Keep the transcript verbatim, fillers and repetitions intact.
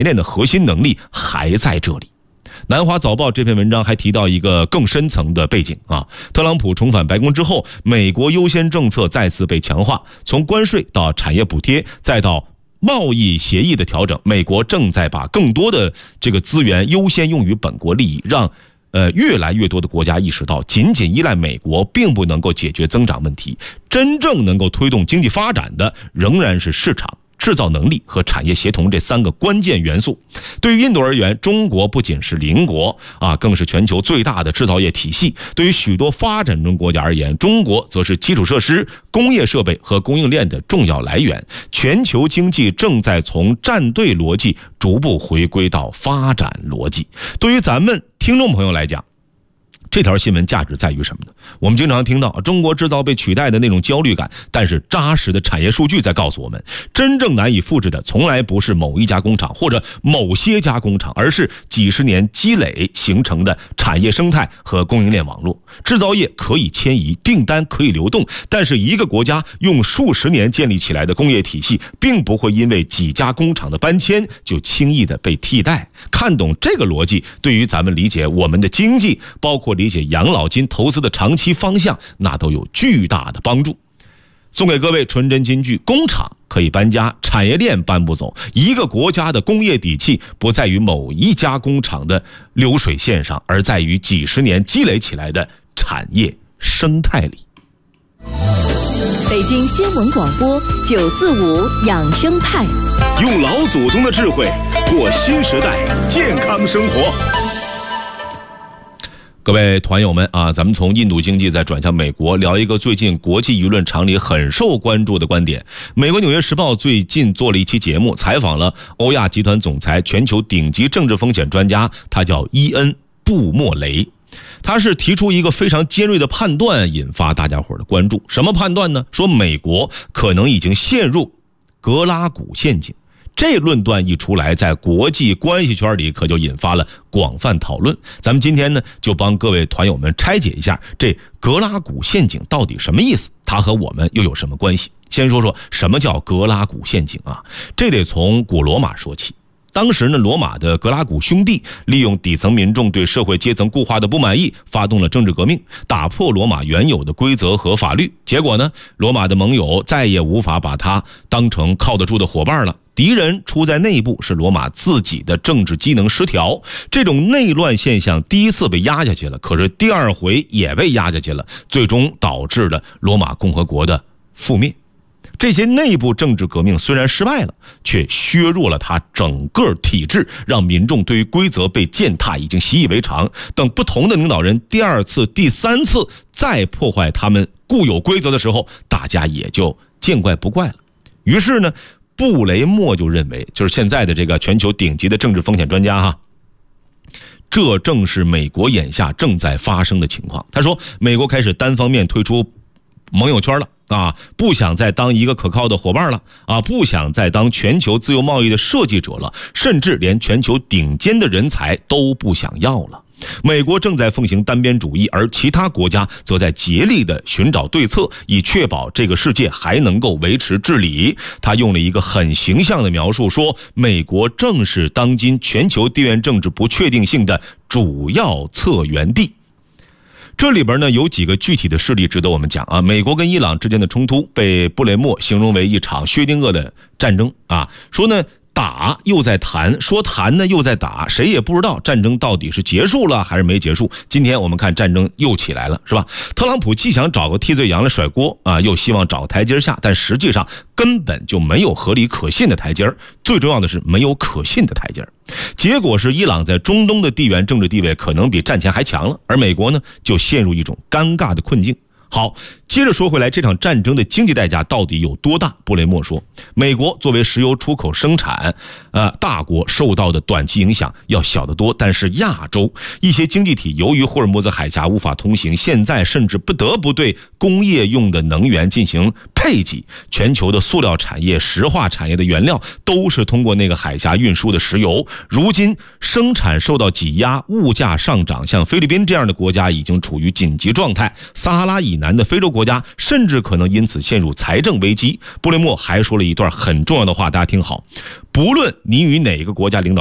业链的核心能力还在这里。南华早报这篇文章还提到一个更深层的背景啊，特朗普重返白宫之后，美国优先政策再次被强化，从关税到产业补贴，再到贸易协议的调整，美国正在把更多的这个资源优先用于本国利益，让呃越来越多的国家意识到，仅仅依赖美国并不能够解决增长问题，真正能够推动经济发展的仍然是市场、制造能力和产业协同这三个关键元素。对于印度而言，中国不仅是邻国啊，更是全球最大的制造业体系。对于许多发展中国家而言，中国则是基础设施、工业设备和供应链的重要来源。全球经济正在从站队逻辑逐步回归到发展逻辑。对于咱们听众朋友来讲，这条新闻价值在于什么呢？我们经常听到中国制造被取代的那种焦虑感，但是扎实的产业数据在告诉我们，真正难以复制的从来不是某一家工厂或者某些家工厂，而是几十年积累形成的产业生态和供应链网络。制造业可以迁移，订单可以流动，但是一个国家用数十年建立起来的工业体系，并不会因为几家工厂的搬迁就轻易的被替代。看懂这个逻辑，对于咱们理解我们的经济，包括理解养老金投资的长期方向，那都有巨大的帮助。送给各位纯真金句：工厂可以搬家，产业链搬不走。一个国家的工业底气不在于某一家工厂的流水线上，而在于几十年积累起来的产业生态里。 北京新闻广播九四五养生派， 用老祖宗的智慧过新时代健康生活。 各位团友们啊，咱们从印度经济再转向美国，聊一个最近国际舆论场里很受关注的观点。美国《纽约时报》最近做了一期节目，采访了欧亚集团总裁、全球顶级政治风险专家，他叫伊恩·布莫雷。他是提出一个非常尖锐的判断，引发大家伙的关注。什么判断呢？说美国可能已经陷入格拉古陷阱。这论断一出来，在国际关系圈里可就引发了广泛讨论。咱们今天呢，就帮各位团友们拆解一下这格拉古陷阱到底什么意思，它和我们又有什么关系。先说说什么叫格拉古陷阱啊，这得从古罗马说起。当时呢，罗马的格拉古兄弟利用底层民众对社会阶层固化的不满意，发动了政治革命，打破罗马原有的规则和法律。结果呢，罗马的盟友再也无法把他当成靠得住的伙伴了。敌人出在内部，是罗马自己的政治机能失调。这种内乱现象第一次被压下去了，可是第二回也被压下去了，最终导致了罗马共和国的覆灭。这些内部政治革命虽然失败了，却削弱了它整个体制，让民众对于规则被践踏已经习以为常。等不同的领导人第二次、第三次再破坏他们固有规则的时候，大家也就见怪不怪了。于是呢，布雷默就认为，就是现在的这个全球顶级的政治风险专家哈，这正是美国眼下正在发生的情况。他说，美国开始单方面退出盟友圈了啊，不想再当一个可靠的伙伴了啊，不想再当全球自由贸易的设计者了，甚至连全球顶尖的人才都不想要了。美国正在奉行单边主义，而其他国家则在竭力的寻找对策，以确保这个世界还能够维持治理。他用了一个很形象的描述，说美国正是当今全球地缘政治不确定性的主要策源地。这里边呢有几个具体的事例值得我们讲啊。美国跟伊朗之间的冲突被布雷默形容为一场薛定谔的战争啊，说呢打又在谈，说谈呢又在打，谁也不知道战争到底是结束了还是没结束。今天我们看战争又起来了，是吧？特朗普既想找个替罪羊来甩锅啊，又希望找个台阶下，但实际上根本就没有合理可信的台阶，最重要的是没有可信的台阶。结果是伊朗在中东的地缘政治地位可能比战前还强了，而美国呢就陷入一种尴尬的困境。好，接着说回来，这场战争的经济代价到底有多大？布雷默说，美国作为石油出口生产呃大国，受到的短期影响要小得多，但是亚洲一些经济体由于霍尔木兹海峡无法通行，现在甚至不得不对工业用的能源进行配给，全球的塑料产业、石化产业的原料都是通过那个海峡运输的石油。如今生产受到挤压，物价上涨，像菲律宾这样的国家已经处于紧急状态，撒哈拉以南的非洲国家甚至可能因此陷入财政危机。布雷默还说了一段很重要的话，大家听好：不论你与哪个国家领导